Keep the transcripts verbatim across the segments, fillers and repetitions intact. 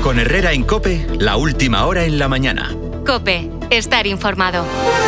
Con Herrera en COPE, la última hora en la mañana. COPE, estar informado.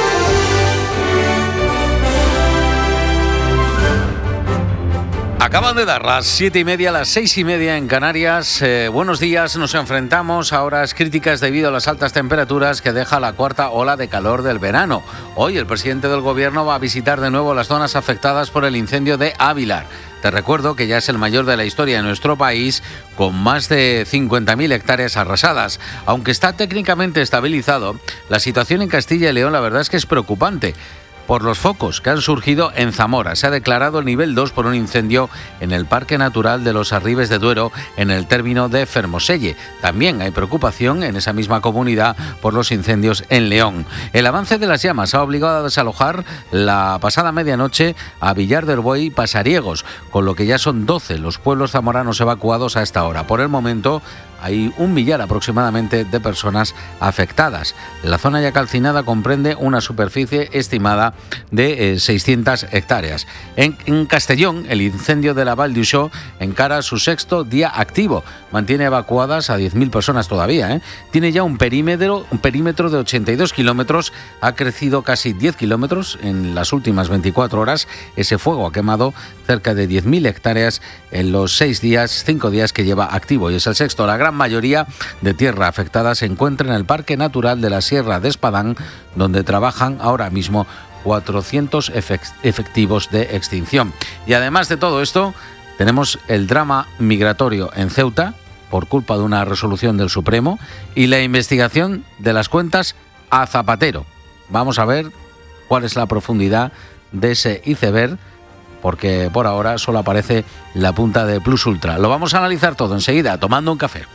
Acaban de dar las siete y media, las seis y media en Canarias. Eh, buenos días, nos enfrentamos a horas críticas debido a las altas temperaturas que deja la cuarta ola de calor del verano. Hoy el presidente del gobierno va a visitar de nuevo las zonas afectadas por el incendio de Ávilar. Te recuerdo que ya es el mayor de la historia de nuestro país, con más de cincuenta mil hectáreas arrasadas. Aunque está técnicamente estabilizado, la situación en Castilla y León la verdad es que es preocupante por los focos que han surgido en Zamora. Se ha declarado el nivel dos por un incendio en el Parque Natural de los Arribes de Duero, en el término de Fermoselle. También hay preocupación en esa misma comunidad por los incendios en León. El avance de las llamas ha obligado a desalojar la pasada medianoche a Villar del Buey y Pasariegos, con lo que ya son doce los pueblos zamoranos evacuados a esta hora. Por el momento hay un millar aproximadamente de personas afectadas. La zona ya calcinada comprende una superficie estimada de eh, seiscientas hectáreas. En, en Castellón, el incendio de la Val d'Uixó encara su sexto día activo. Mantiene evacuadas a diez mil personas todavía. ¿eh? Tiene ya un perímetro, un perímetro de ochenta y dos kilómetros. Ha crecido casi diez kilómetros en las últimas veinticuatro horas. Ese fuego ha quemado cerca de diez mil hectáreas en los seis días, cinco días que lleva activo. Y es el sexto. La gran mayoría de tierra afectada se encuentra en el Parque Natural de la Sierra de Espadán, donde trabajan ahora mismo cuatrocientos efectivos de extinción. Y además de todo esto, tenemos el drama migratorio en Ceuta, por culpa de una resolución del Supremo, y la investigación de las cuentas a Zapatero. Vamos a ver cuál es la profundidad de ese iceberg, porque por ahora solo aparece la punta de Plus Ultra. Lo vamos a analizar todo enseguida, tomando un café.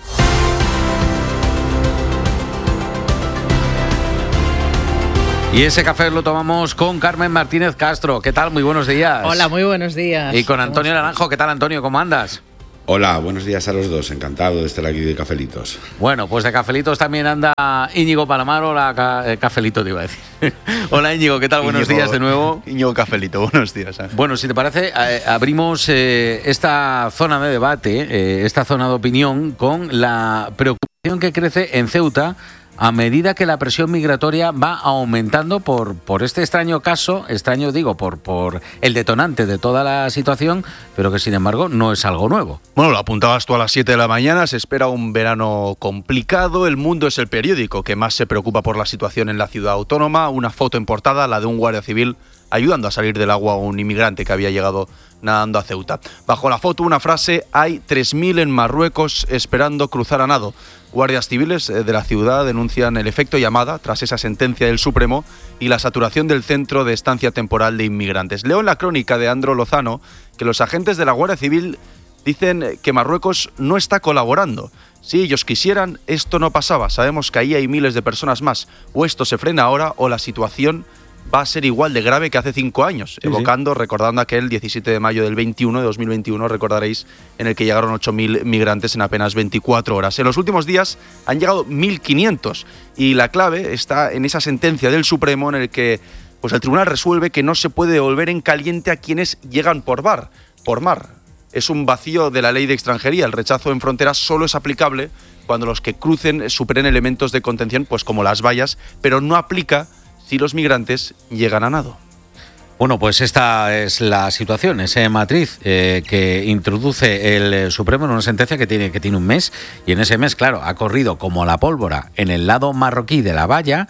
Y ese café lo tomamos con Carmen Martínez Castro. ¿Qué tal? Muy buenos días. Hola, muy buenos días. Y con Antonio Naranjo. ¿Qué tal, Antonio? ¿Cómo andas? Hola, buenos días a los dos. Encantado de estar aquí de Cafelitos. Bueno, pues de Cafelitos también anda Íñigo Palamar. Hola, ca- Cafelito te iba a decir. Hola, Íñigo, ¿qué tal? Buenos Íñigo, días de nuevo. Íñigo Cafelito, buenos días. ¿eh? Bueno, si te parece, eh, abrimos eh, esta zona de debate, eh, esta zona de opinión, con la preocupación que crece en Ceuta a medida que la presión migratoria va aumentando por, por este extraño caso, extraño digo, por, por el detonante de toda la situación, pero que sin embargo no es algo nuevo. Bueno, lo apuntabas tú a las siete de la mañana, se espera un verano complicado. El Mundo es el periódico que más se preocupa por la situación en la ciudad autónoma. Una foto en portada, la de un guardia civil ayudando a salir del agua a un inmigrante que había llegado nadando a Ceuta. Bajo la foto una frase: hay tres mil en Marruecos esperando cruzar a nado. Guardias civiles de la ciudad denuncian el efecto llamada tras esa sentencia del Supremo y la saturación del centro de estancia temporal de inmigrantes. Leo en la crónica de Andro Lozano que los agentes de la Guardia Civil dicen que Marruecos no está colaborando. Si ellos quisieran, esto no pasaba. Sabemos que ahí hay miles de personas más. O esto se frena ahora o la situación va a ser igual de grave que hace cinco años, sí, evocando, sí. recordando aquel diecisiete de mayo del veintiuno, de dos mil veintiuno, recordaréis, en el que llegaron ocho mil migrantes en apenas veinticuatro horas. En los últimos días han llegado mil quinientos y la clave está en esa sentencia del Supremo en el que pues, el tribunal resuelve que no se puede devolver en caliente a quienes llegan por bar, por mar. Es un vacío de la ley de extranjería. El rechazo en fronteras solo es aplicable cuando los que crucen superen elementos de contención, pues como las vallas, pero no aplica si los migrantes llegan a nado. Bueno, pues esta es la situación, esa matriz eh, que introduce el Supremo en una sentencia que tiene, que tiene un mes, y en ese mes, claro, ha corrido como la pólvora en el lado marroquí de la valla,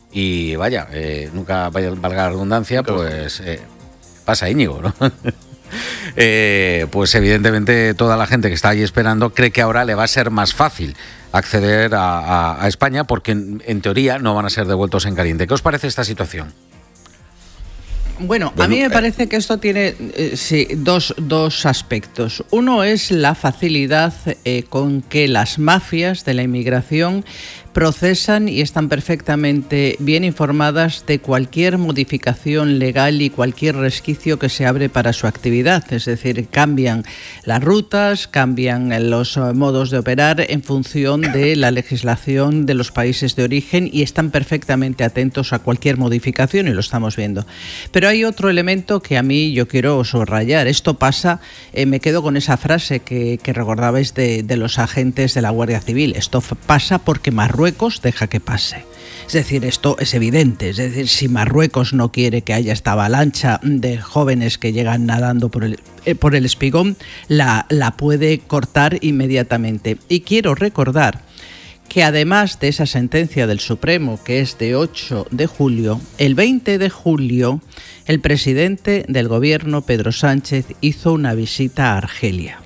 y vaya, eh, nunca vaya valga la redundancia, pues eh, pasa Íñigo, ¿no? eh, pues evidentemente toda la gente que está ahí esperando cree que ahora le va a ser más fácil acceder a, a, a España, porque en, en teoría no van a ser devueltos en caliente. ¿Qué os parece esta situación? Bueno, bueno a mí me eh... parece que esto tiene eh, sí, dos, dos aspectos. Uno es la facilidad eh, con que las mafias de la inmigración procesan y están perfectamente bien informadas de cualquier modificación legal y cualquier resquicio que se abre para su actividad. Es decir, cambian las rutas, cambian los modos de operar en función de la legislación de los países de origen y están perfectamente atentos a cualquier modificación y lo estamos viendo. Pero hay otro elemento que a mí yo quiero subrayar. Esto pasa, eh, me quedo con esa frase que, que recordabais de, de los agentes de la Guardia Civil. Esto pasa porque Marruecos deja que pase. Es decir, esto es evidente. Es decir, si Marruecos no quiere que haya esta avalancha de jóvenes que llegan nadando por el, eh, por el espigón, la, la puede cortar inmediatamente. Y quiero recordar que además de esa sentencia del Supremo, que es de ocho de julio, el veinte de julio, el presidente del gobierno, Pedro Sánchez, hizo una visita a Argelia.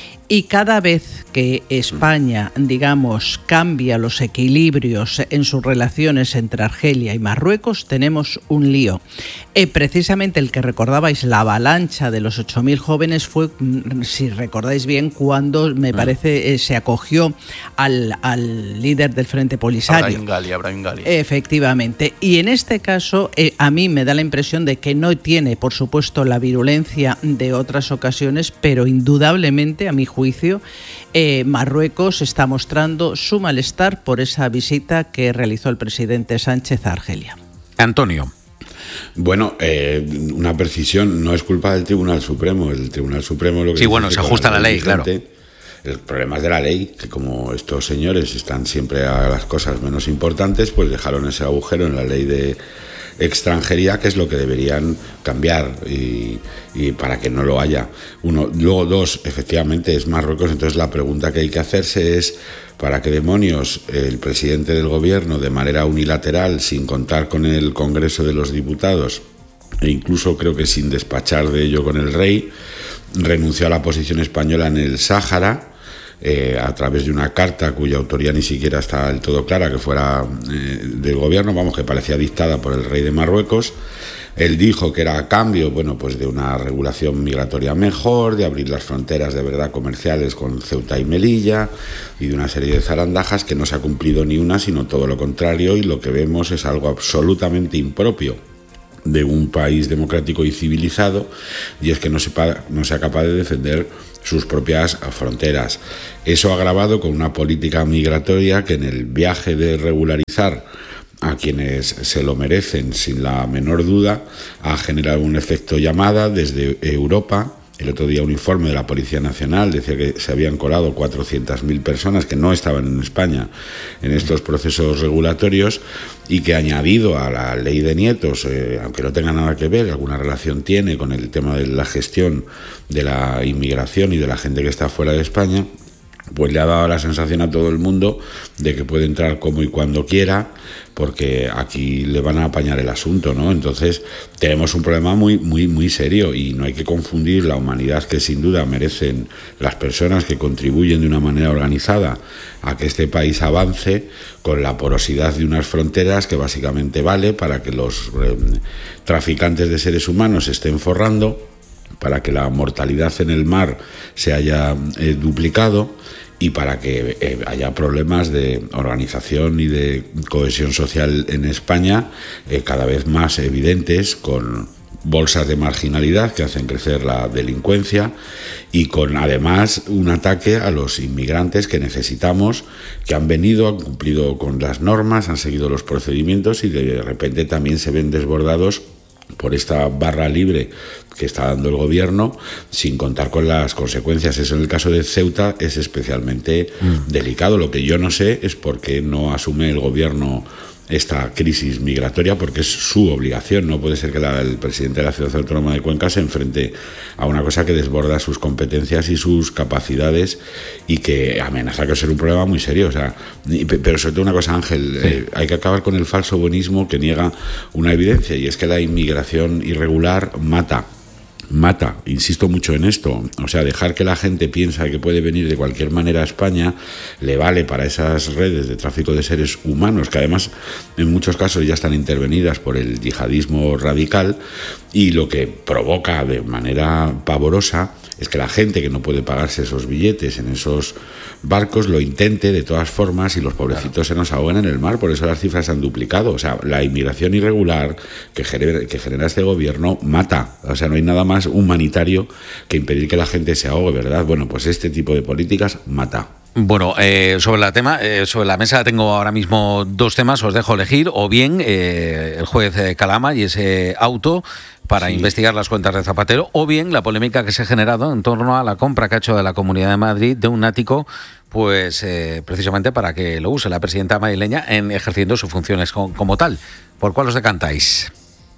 Y cada vez que España, digamos, cambia los equilibrios en sus relaciones entre Argelia y Marruecos, tenemos un lío. Eh, precisamente el que recordabais, la avalancha de los ocho mil jóvenes, fue, si recordáis bien, cuando, me parece, eh, se acogió al, al líder del Frente Polisario. Abraham Ghali, Abraham Ghali. Efectivamente. Y en este caso, eh, a mí me da la impresión de que no tiene, por supuesto, la virulencia de otras ocasiones, pero indudablemente, a mi juicio, juicio, eh, Marruecos está mostrando su malestar por esa visita que realizó el presidente Sánchez a Argelia. Antonio. Bueno, eh, una precisión, no es culpa del Tribunal Supremo. El Tribunal Supremo lo que sí, bueno, se ajusta a la ley, vigente, claro. El problema es de la ley, que como estos señores están siempre a las cosas menos importantes, pues dejaron ese agujero en la ley de extranjería, que es lo que deberían cambiar y, y para que no lo haya. Uno, luego dos, efectivamente es Marruecos, entonces la pregunta que hay que hacerse es ¿para qué demonios el presidente del gobierno, de manera unilateral, sin contar con el Congreso de los Diputados e incluso creo que sin despachar de ello con el rey, renunció a la posición española en el Sáhara? Eh, a través de una carta cuya autoría ni siquiera está del todo clara, que fuera eh, del gobierno, vamos, que parecía dictada por el rey de Marruecos. Él dijo que era a cambio, bueno, pues de una regulación migratoria mejor, de abrir las fronteras de verdad comerciales con Ceuta y Melilla y de una serie de zarandajas que no se ha cumplido ni una, sino todo lo contrario, y lo que vemos es algo absolutamente impropio de un país democrático y civilizado, y es que no sepa, no sea capaz de defender sus propias fronteras. Eso agravado con una política migratoria que en el viaje de regularizar a quienes se lo merecen sin la menor duda ha generado un efecto llamada desde Europa. El otro día un informe de la Policía Nacional decía que se habían colado cuatrocientas mil personas que no estaban en España en estos procesos regulatorios, y que añadido a la ley de nietos, eh, aunque no tenga nada que ver, alguna relación tiene con el tema de la gestión de la inmigración y de la gente que está fuera de España, pues le ha dado la sensación a todo el mundo de que puede entrar como y cuando quiera, porque aquí le van a apañar el asunto, ¿no? Entonces tenemos un problema muy, muy, muy serio, y no hay que confundir la humanidad que sin duda merecen las personas que contribuyen de una manera organizada a que este país avance, con la porosidad de unas fronteras que básicamente vale para que los eh, traficantes de seres humanos se estén forrando, para que la mortalidad en el mar se haya eh, duplicado y para que eh, haya problemas de organización y de cohesión social en España eh, cada vez más evidentes, con bolsas de marginalidad que hacen crecer la delincuencia y con además un ataque a los inmigrantes que necesitamos, que han venido, han cumplido con las normas, han seguido los procedimientos y de repente también se ven desbordados por esta barra libre que está dando el gobierno, sin contar con las consecuencias. Eso en el caso de Ceuta es especialmente mm. delicado. Lo que yo no sé es por qué no asume el gobierno esta crisis migratoria, porque es su obligación. No puede ser que la, el presidente de la Ciudad Autónoma de Cuenca se enfrente a una cosa que desborda sus competencias y sus capacidades y que amenaza con ser un problema muy serio. O sea, pero sobre todo una cosa, Ángel, sí. eh, hay que acabar con el falso buenismo que niega una evidencia, y es que la inmigración irregular mata. mata. Insisto mucho en esto. O sea, dejar que la gente piensa que puede venir de cualquier manera a España le vale para esas redes de tráfico de seres humanos, que además en muchos casos ya están intervenidas por el yihadismo radical, y lo que provoca de manera pavorosa es que la gente que no puede pagarse esos billetes en esos barcos lo intente de todas formas y los pobrecitos se nos ahogan en el mar. Por eso las cifras se han duplicado. O sea, la inmigración irregular que genera, que genera este gobierno mata. O sea, no hay nada más humanitario que impedir que la gente se ahogue, ¿verdad? Bueno, pues este tipo de políticas mata. Bueno, eh, sobre la tema, eh, sobre la mesa tengo ahora mismo dos temas, os dejo elegir, o bien eh, el juez eh, Calama y ese auto para sí. investigar las cuentas de Zapatero, o bien la polémica que se ha generado en torno a la compra que ha hecho de la Comunidad de Madrid de un ático, pues eh, precisamente para que lo use la presidenta madrileña en ejerciendo sus funciones como, como tal. ¿Por cuál os decantáis?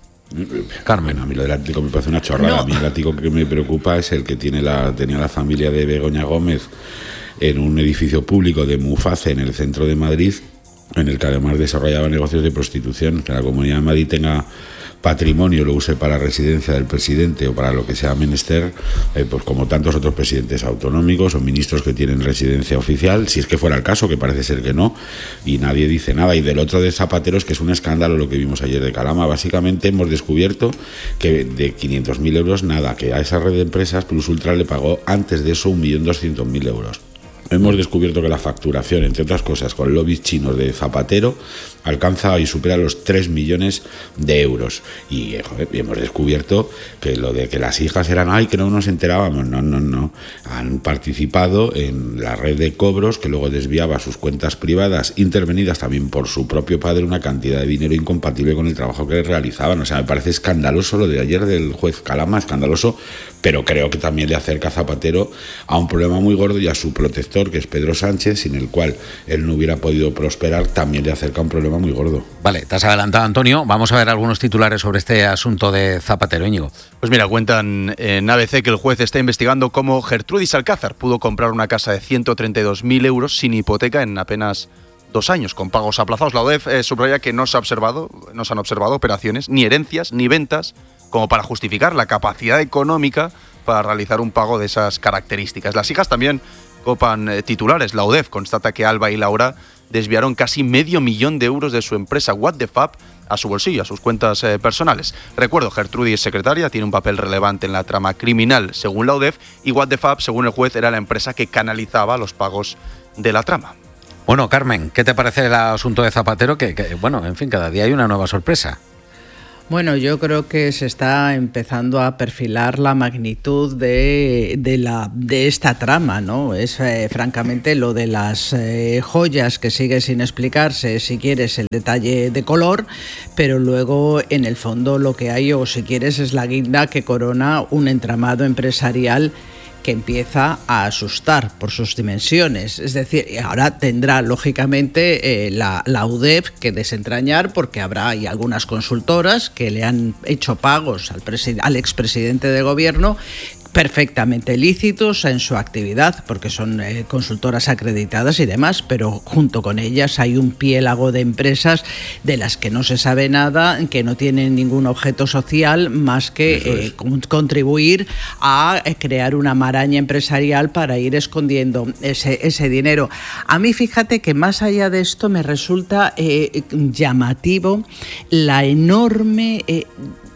Carmen. Bueno, a mí lo del ático me parece una chorrada. No. A mí el ático que me preocupa es el que tiene la tenía la familia de Begoña Gómez en un edificio público de Muface en el centro de Madrid, en el que además desarrollaba negocios de prostitución. Que la Comunidad de Madrid tenga patrimonio, lo use para residencia del presidente o para lo que sea menester, eh, pues como tantos otros presidentes autonómicos o ministros que tienen residencia oficial, si es que fuera el caso, que parece ser que no, y nadie dice nada. Y del otro de Zapatero es que es un escándalo lo que vimos ayer de Calama. Básicamente hemos descubierto que de quinientos mil euros nada, que a esa red de empresas Plus Ultra le pagó antes de eso un millón doscientos mil euros. Hemos descubierto que la facturación, entre otras cosas, con lobbies chinos de Zapatero, alcanza y supera los tres millones de euros. Y joder, hemos descubierto que lo de que las hijas eran, ay, que no nos enterábamos, no, no, no. Han participado en la red de cobros que luego desviaba a sus cuentas privadas, intervenidas también por su propio padre, una cantidad de dinero incompatible con el trabajo que realizaban. O sea, me parece escandaloso lo de ayer del juez Calama, escandaloso, pero creo que también le acerca a Zapatero a un problema muy gordo y a su protector, que es Pedro Sánchez, sin el cual él no hubiera podido prosperar, también le acerca un problema muy gordo. Vale, te has adelantado, Antonio. Vamos a ver algunos titulares sobre este asunto de Zapatero, Íñigo. Pues mira, cuentan en A B C que el juez está investigando cómo Gertrudis Alcázar pudo comprar una casa de ciento treinta y dos mil euros sin hipoteca en apenas dos años, con pagos aplazados. La U D E F eh, subraya que no se ha observado, no se han observado operaciones, ni herencias, ni ventas, como para justificar la capacidad económica para realizar un pago de esas características. Las hijas también copan eh, titulares. La U D E F constata que Alba y Laura desviaron casi medio millón de euros de su empresa What the Fab a su bolsillo, a sus cuentas eh, personales. Recuerdo, Gertrudis, secretaria, tiene un papel relevante en la trama criminal, según la U D E F, y What the Fab, según el juez, era la empresa que canalizaba los pagos de la trama. Bueno, Carmen, ¿qué te parece el asunto de Zapatero? Que, que bueno, en fin, cada día hay una nueva sorpresa. Bueno, yo creo que se está empezando a perfilar la magnitud de, de, la, de esta trama, ¿no? Es eh, francamente lo de las eh, joyas que sigue sin explicarse, si quieres el detalle de color, pero luego en el fondo lo que hay, o si quieres, es la guinda que corona un entramado empresarial que empieza a asustar por sus dimensiones. Es decir, ahora tendrá lógicamente eh, la, la U D E F que desentrañar, porque habrá hay algunas consultoras que le han hecho pagos al, presid- al expresidente de gobierno perfectamente lícitos en su actividad, porque son eh, consultoras acreditadas y demás, pero junto con ellas hay un piélago de empresas de las que no se sabe nada, que no tienen ningún objeto social más que eh, contribuir a crear una maraña empresarial para ir escondiendo ese, ese dinero. A mí, fíjate que más allá de esto me resulta eh, llamativo la enorme Eh,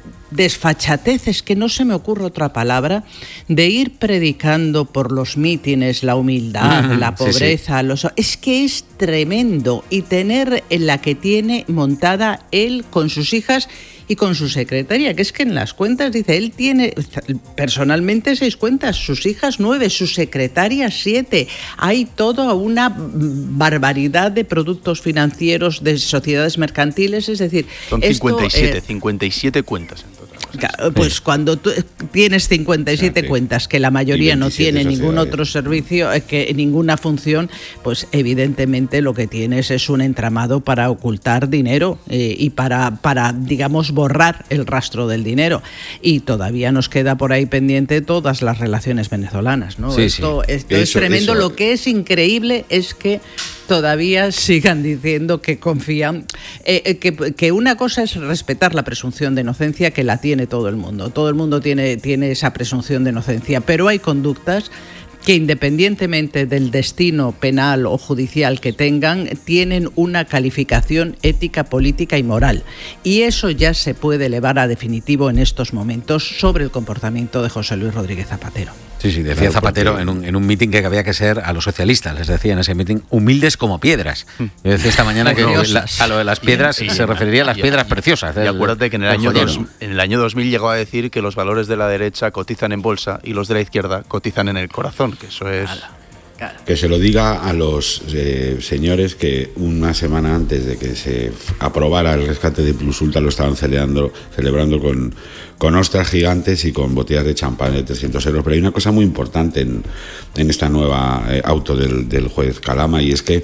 desfachatez, es que no se me ocurre otra palabra, de ir predicando por los mítines la humildad, uh-huh, la pobreza, sí, sí. Los, es que es tremendo, y tener la que tiene montada él con sus hijas y con su secretaria, que es que en las cuentas dice, él tiene personalmente seis cuentas, sus hijas nueve, su secretaria siete. Hay toda una barbaridad de productos financieros, de sociedades mercantiles, es decir... Son cincuenta y siete, esto, eh, cincuenta y siete cuentas en total. Claro, pues sí. Cuando tú tienes cincuenta y siete, o sea, cuentas, que la mayoría no tiene ningún otro servicio, que ninguna función, pues evidentemente lo que tienes es un entramado para ocultar dinero eh, y para, para, digamos, borrar el rastro del dinero. Y todavía nos queda por ahí pendiente todas las relaciones venezolanas, ¿no? Sí, esto sí. esto eso, es tremendo. Eso. Lo que es increíble es que todavía sigan diciendo que confían. Eh, que, que una cosa es respetar la presunción de inocencia, que la tiene todo el mundo. Todo el mundo tiene, tiene esa presunción de inocencia, pero hay conductas que independientemente del destino penal o judicial que tengan, tienen una calificación ética, política y moral. Y eso ya se puede elevar a definitivo en estos momentos sobre el comportamiento de José Luis Rodríguez Zapatero. Sí, sí, decía Zapatero en un, en un mitin que había que ser a los socialistas, les decía en ese mitin, humildes como piedras. Yo decía esta mañana que la, a lo de las piedras y, se referiría a las y, piedras y, preciosas. Y, y acuérdate que en el, año dos, en el año dos mil llegó a decir que los valores de la derecha cotizan en bolsa y los de la izquierda cotizan en el corazón, que eso es... Claro. Que se lo diga a los eh, señores que una semana antes de que se aprobara el rescate de Plus Ultra lo estaban celebrando, celebrando con, con ostras gigantes y con botellas de champán de trescientos euros. Pero hay una cosa muy importante en, en esta nueva eh, auto del, del juez Calama, y es que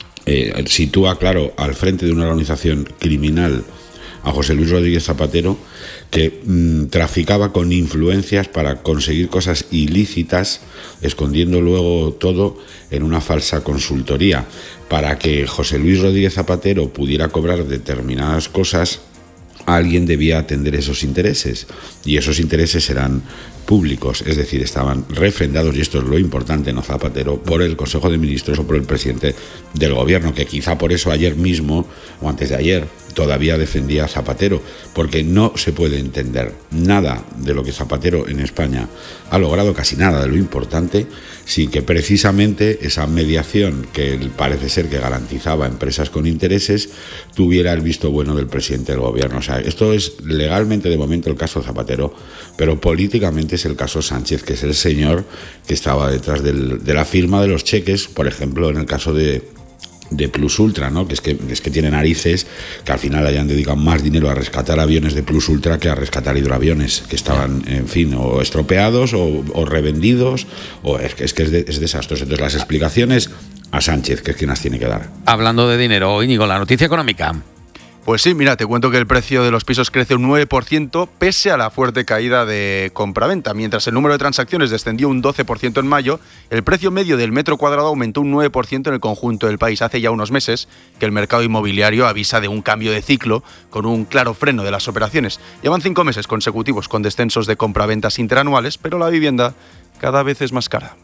eh, sitúa, claro, al frente de una organización criminal a José Luis Rodríguez Zapatero, que mmm, traficaba con influencias para conseguir cosas ilícitas, escondiendo luego todo en una falsa consultoría. Para que José Luis Rodríguez Zapatero pudiera cobrar determinadas cosas, alguien debía atender esos intereses, y esos intereses eran públicos, es decir, estaban refrendados, y esto es lo importante, no Zapatero, por el Consejo de Ministros o por el presidente del Gobierno, que quizá por eso ayer mismo, o antes de ayer, todavía defendía a Zapatero, porque no se puede entender nada de lo que Zapatero en España ha logrado, casi nada de lo importante, sin que precisamente esa mediación que parece ser que garantizaba empresas con intereses tuviera el visto bueno del presidente del Gobierno. O sea, esto es legalmente de momento el caso Zapatero, pero políticamente es el caso Sánchez, que es el señor que estaba detrás del, de la firma de los cheques, por ejemplo, en el caso de de Plus Ultra, ¿no? Que es que es que tiene narices que al final hayan dedicado más dinero a rescatar aviones de Plus Ultra que a rescatar hidroaviones que estaban, en fin, o estropeados o, o revendidos, o es que es, que es, de, es desastroso. Entonces las explicaciones a Sánchez, que es quien las tiene que dar. Hablando de dinero, Íñigo, la noticia económica. Pues sí, mira, te cuento que el precio de los pisos crece un nueve por ciento pese a la fuerte caída de compraventa. Mientras el número de transacciones descendió un doce por ciento en mayo, el precio medio del metro cuadrado aumentó un nueve por ciento en el conjunto del país. Hace ya unos meses que el mercado inmobiliario avisa de un cambio de ciclo con un claro freno de las operaciones. Llevan cinco meses consecutivos con descensos de compraventas interanuales, pero la vivienda cada vez es más cara.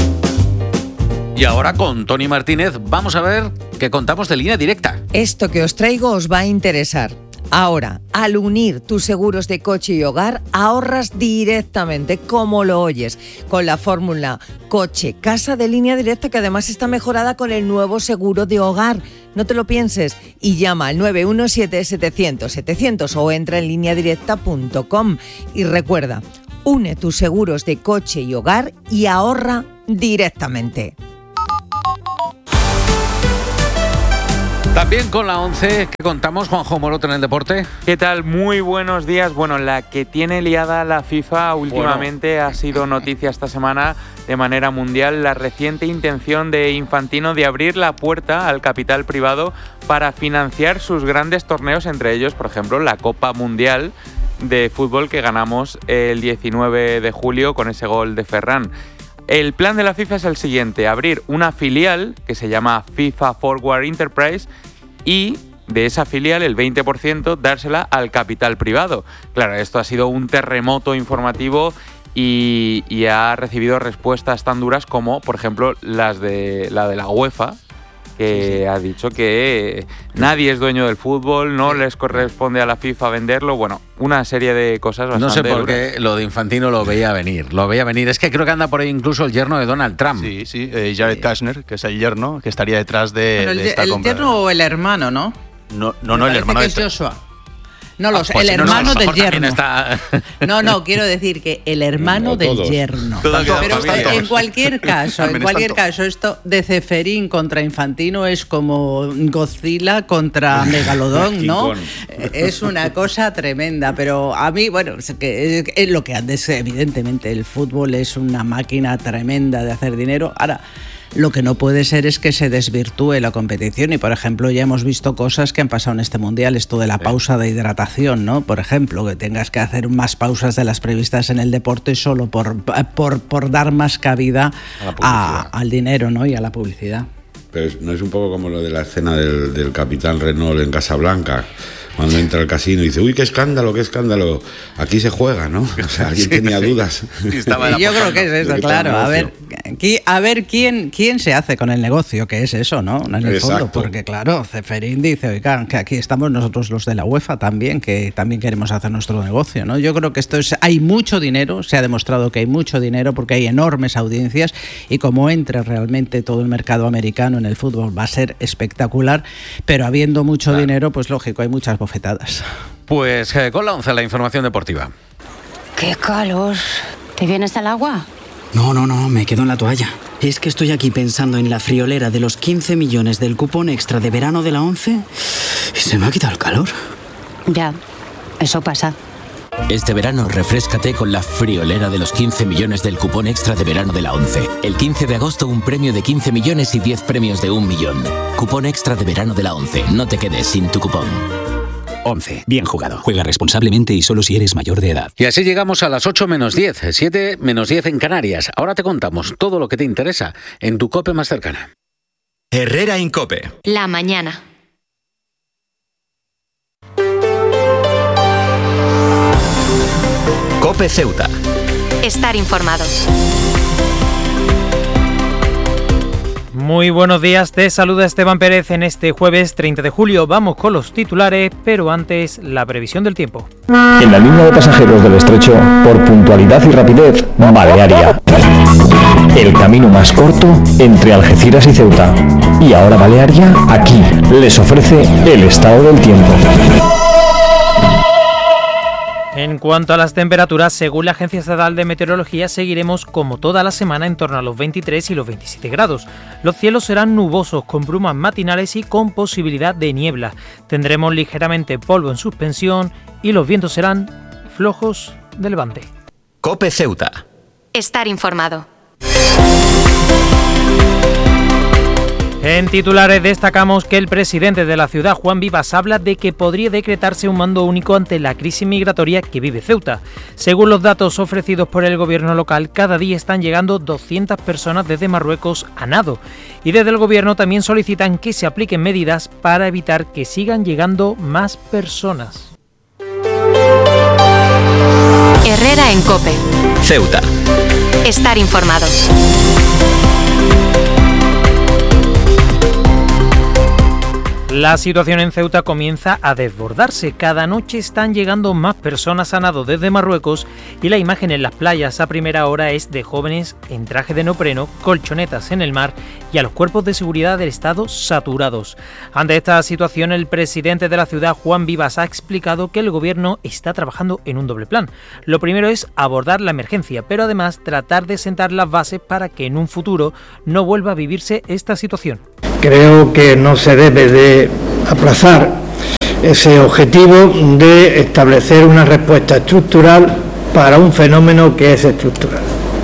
Y ahora con Tony Martínez vamos a ver qué contamos de Línea Directa. Esto que os traigo os va a interesar. Ahora, al unir tus seguros de coche y hogar, ahorras directamente, como lo oyes, con la fórmula coche-casa de Línea Directa, que además está mejorada con el nuevo seguro de hogar. No te lo pienses y llama al nueve uno siete, setecientos, setecientos o entra en línea directa punto com. Y recuerda, une tus seguros de coche y hogar y ahorra directamente. También con la once que contamos, Juanjo Morote en el deporte. ¿Qué tal? Muy buenos días. Bueno, la que tiene liada la FIFA últimamente bueno. ha sido noticia esta semana de manera mundial, la reciente intención de Infantino de abrir la puerta al capital privado para financiar sus grandes torneos, entre ellos, por ejemplo, la Copa Mundial de Fútbol que ganamos el diecinueve de julio con ese gol de Ferran. El plan de la FIFA es el siguiente: abrir una filial que se llama FIFA Forward Enterprise y de esa filial el veinte por ciento dársela al capital privado. Claro, esto ha sido un terremoto informativo y, y ha recibido respuestas tan duras como, por ejemplo, las de la de la UEFA, que sí, sí. ha dicho que nadie es dueño del fútbol, no les corresponde a la FIFA venderlo. Bueno, una serie de cosas bastante No sé por duras. qué lo de Infantino lo veía venir, lo veía venir. Es que creo que anda por ahí incluso el yerno de Donald Trump. Sí, sí, eh, Jared Kushner, que es el yerno, que estaría detrás de, bueno, el, de esta el compra. ¿El yerno o el hermano, no? No, no, no el hermano que de es este. Joshua. No, los, ah, pues el si hermano no, no, del yerno. Está... No, no, quiero decir que el hermano no, del yerno. Todo Pero familia. en cualquier caso, en cualquier caso, esto de Ceferín contra Infantino es como Godzilla contra Megalodón, ¿no? Es una cosa tremenda, pero a mí, bueno, es, que es lo que antes, evidentemente, el fútbol es una máquina tremenda de hacer dinero. Ahora, lo que no puede ser es que se desvirtúe la competición y, por ejemplo, ya hemos visto cosas que han pasado en este Mundial, esto de la sí. pausa de hidratación, ¿no? Por ejemplo, que tengas que hacer más pausas de las previstas en el deporte solo por, por, por dar más cabida a, al dinero, ¿no? Y a la publicidad. Pero no es un poco como lo de la escena del, del capitán Renault en Casablanca, cuando entra al casino y dice, uy, qué escándalo, qué escándalo, aquí se juega, ¿no? O sea, alguien sí, tenía sí. dudas. Y yo creo que es eso, claro. A ver, aquí, a ver quién, quién se hace con el negocio, que es eso, ¿no? En el Exacto. fondo, porque claro, Ceferín dice, oigan, que aquí estamos nosotros los de la UEFA también, que también queremos hacer nuestro negocio, ¿no? Yo creo que esto es, hay mucho dinero, se ha demostrado que hay mucho dinero porque hay enormes audiencias y como entre realmente todo el mercado americano en el fútbol va a ser espectacular, pero habiendo mucho claro. dinero, pues lógico, hay muchas bofetadas. Pues eh, con la once, la información deportiva. ¡Qué calor! ¿Te vienes al agua? No, no, no, me quedo en la toalla. Es que estoy aquí pensando en la friolera de los quince millones del cupón extra de verano de la once y se me ha quitado el calor. Ya, eso pasa. Este verano refréscate con la friolera de los quince millones del cupón extra de verano de la once. El quince de agosto un premio de quince millones y diez premios de un millón. Cupón extra de verano de la once. No te quedes sin tu cupón. once. Bien jugado. Juega responsablemente y solo si eres mayor de edad. Y así llegamos a las ocho menos diez, siete menos diez en Canarias. Ahora te contamos todo lo que te interesa en tu COPE más cercana. Herrera Incope. La mañana. COPE Ceuta. Estar informado. Muy buenos días, te saluda Esteban Pérez en este jueves treinta de julio. Vamos con los titulares, pero antes la previsión del tiempo. En la línea de pasajeros del estrecho, por puntualidad y rapidez, Balearia. El camino más corto entre Algeciras y Ceuta. Y ahora Balearia, aquí, les ofrece el estado del tiempo. En cuanto a las temperaturas, según la Agencia Estatal de Meteorología, seguiremos como toda la semana en torno a los veintitrés y los veintisiete grados. Los cielos serán nubosos, con brumas matinales y con posibilidad de niebla. Tendremos ligeramente polvo en suspensión y los vientos serán flojos de levante. COPE Ceuta. Estar informado. En titulares destacamos que el presidente de la ciudad, Juan Vivas, habla de que podría decretarse un mando único ante la crisis migratoria que vive Ceuta. Según los datos ofrecidos por el gobierno local, cada día están llegando doscientas personas desde Marruecos a nado. Y desde el gobierno también solicitan que se apliquen medidas para evitar que sigan llegando más personas. Herrera en COPE. Ceuta. Estar informado. La situación en Ceuta comienza a desbordarse. Cada noche están llegando más personas a nado desde Marruecos y la imagen en las playas a primera hora es de jóvenes en traje de neopreno, colchonetas en el mar y a los cuerpos de seguridad del Estado saturados. Ante esta situación, el presidente de la ciudad, Juan Vivas, ha explicado que el gobierno está trabajando en un doble plan. Lo primero es abordar la emergencia, pero además tratar de sentar las bases para que en un futuro no vuelva a vivirse esta situación. Creo que no se debe de aplazar ese objetivo de establecer una respuesta estructural para un fenómeno que es estructural.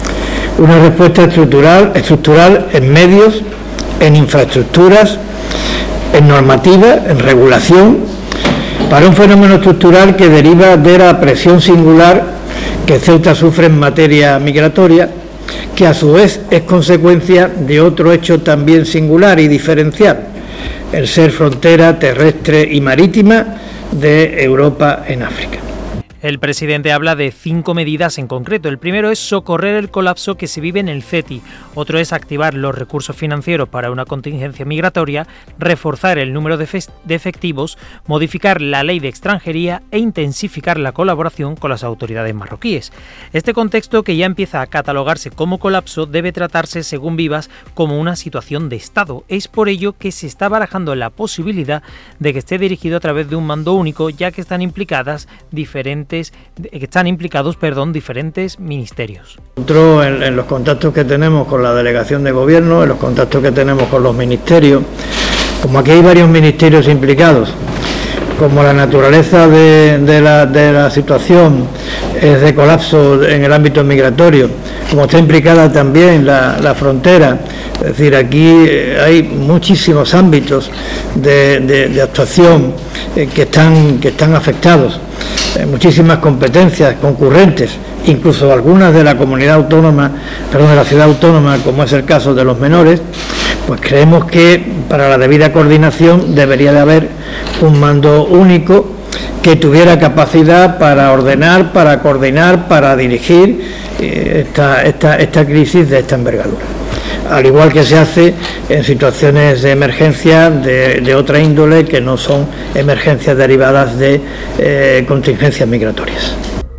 Una respuesta estructural, estructural en medios, en infraestructuras, en normativa, en regulación, para un fenómeno estructural que deriva de la presión singular que Ceuta sufre en materia migratoria, que a su vez es consecuencia de otro hecho también singular y diferencial, el ser frontera terrestre y marítima de Europa en África. El presidente habla de cinco medidas en concreto. El primero es socorrer el colapso que se vive en el CETI. Otro es activar los recursos financieros para una contingencia migratoria, reforzar el número de, de efectivos, modificar la ley de extranjería e intensificar la colaboración con las autoridades marroquíes. Este contexto, que ya empieza a catalogarse como colapso, debe tratarse, según Vivas, como una situación de Estado. Es por ello que se está barajando la posibilidad de que esté dirigido a través de un mando único, ya que están implicadas diferentes que están implicados, perdón, diferentes ministerios. Nosotros en, en los contactos que tenemos con la delegación de gobierno, en los contactos que tenemos con los ministerios, como aquí hay varios ministerios implicados, como la naturaleza de, de, la, de la situación es de colapso en el ámbito migratorio, como está implicada también la, la frontera, es decir, aquí hay muchísimos ámbitos de, de, de actuación eh, que están, que están afectados, eh, muchísimas competencias concurrentes, incluso algunas de la comunidad autónoma, perdón, de la ciudad autónoma, como es el caso de los menores, Pues creemos que para la debida coordinación debería de haber un mando único que tuviera capacidad para ordenar, para coordinar, para dirigir eh, esta, esta, esta crisis de esta envergadura. Al igual que se hace en situaciones de emergencia de, de otra índole que no son emergencias derivadas de eh, contingencias migratorias.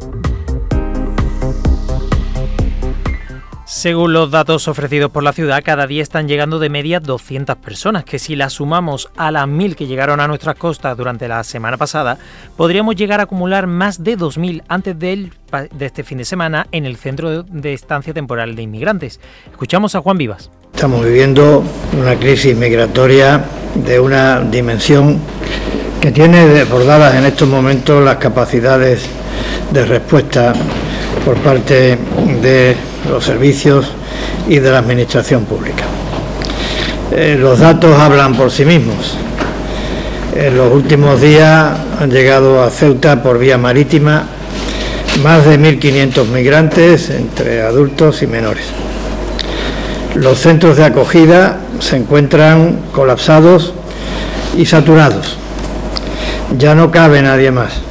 Según los datos ofrecidos por la ciudad, cada día están llegando de media doscientas personas, que si las sumamos a las mil que llegaron a nuestras costas durante la semana pasada, podríamos llegar a acumular más de dos mil antes del, de este fin de semana en el centro de estancia temporal de inmigrantes. Escuchamos a Juan Vivas. Estamos viviendo una crisis migratoria de una dimensión que tiene desbordadas en estos momentos las capacidades de respuesta por parte de los servicios y de la administración pública. Eh, los datos hablan por sí mismos. En los últimos días han llegado a Ceuta por vía marítima más de mil quinientos migrantes entre adultos y menores. Los centros de acogida se encuentran colapsados y saturados. Ya no cabe nadie más.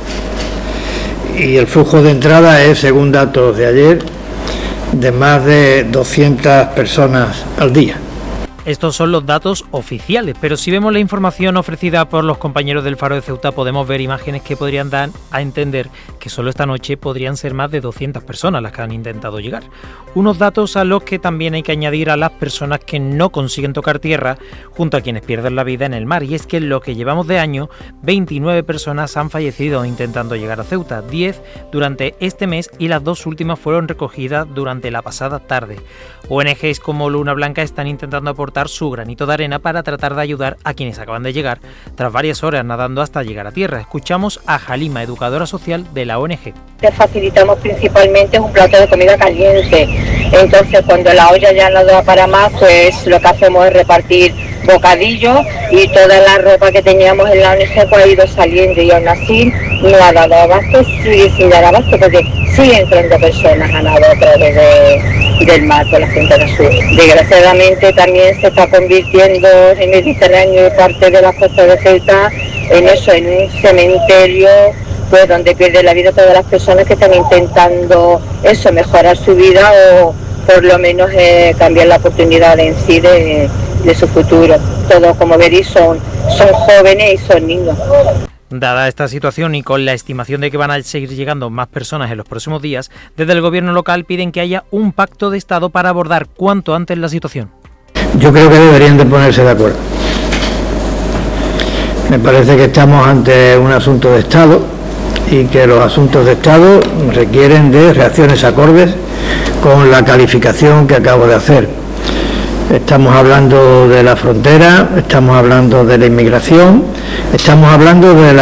Y el flujo de entrada es, según datos de ayer, de más de doscientas personas al día. Estos son los datos oficiales, pero si vemos la información ofrecida por los compañeros del Faro de Ceuta, podemos ver imágenes que podrían dar a entender que solo esta noche podrían ser más de doscientas personas las que han intentado llegar. Unos datos a los que también hay que añadir a las personas que no consiguen tocar tierra, junto a quienes pierden la vida en el mar, y es que en lo que llevamos de año, veintinueve personas han fallecido intentando llegar a Ceuta, diez durante este mes y las dos últimas fueron recogidas durante la pasada tarde. O N Ges como Luna Blanca están intentando aportar su granito de arena para tratar de ayudar a quienes acaban de llegar tras varias horas nadando hasta llegar a tierra. Escuchamos a Halima, educadora social de la O N Ge. Te facilitamos principalmente un plato de comida caliente, entonces cuando la olla ya no da para más, pues lo que hacemos es repartir bocadillos y toda la ropa que teníamos en la O N Ge pues ha ido saliendo y aún así no ha dado abasto, sigue sin dar abasto porque siguen entrando personas a nadar a través de, del mar por la frontera sur. Desgraciadamente también se está convirtiendo el Mediterráneo y parte de la costa de Ceuta en eso, en un cementerio pues donde pierden la vida todas las personas que están intentando eso, mejorar su vida o por lo menos eh, cambiar la oportunidad en sí de, de su futuro. Todos, como veréis, son, son jóvenes y son niños. Dada esta situación y con la estimación de que van a seguir llegando más personas en los próximos días, desde el gobierno local piden que haya un pacto de Estado para abordar cuanto antes la situación. Yo creo que deberían de ponerse de acuerdo. Me parece que estamos ante un asunto de Estado y que los asuntos de Estado requieren de reacciones acordes con la calificación que acabo de hacer. Estamos hablando de la frontera, estamos hablando de la inmigración, estamos hablando de la